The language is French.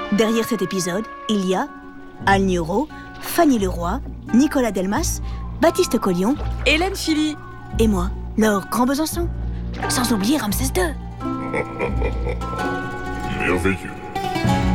Derrière cet épisode, il y a Al Nioro, Fanny Leroy, Nicolas Delmas, Baptiste Collion, Hélène Philly et moi, Laure Grand Besançon. Sans oublier Ramsès II. Merveilleux.